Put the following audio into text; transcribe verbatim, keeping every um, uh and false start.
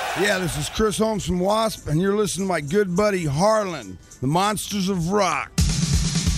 Yeah, this is Chris Holmes from Wasp, and you're listening to my good buddy Harlan, the Monsters of Rock.